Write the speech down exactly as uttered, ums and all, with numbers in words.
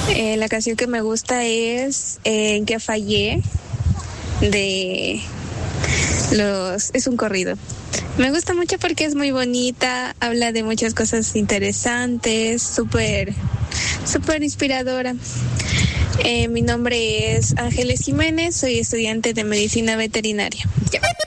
Eh, la canción que me gusta es eh, En que fallé, de los... es un corrido. Me gusta mucho porque es muy bonita, habla de muchas cosas interesantes, súper, súper inspiradora. Eh, mi nombre es Ángeles Jiménez, soy estudiante de medicina veterinaria. Ya.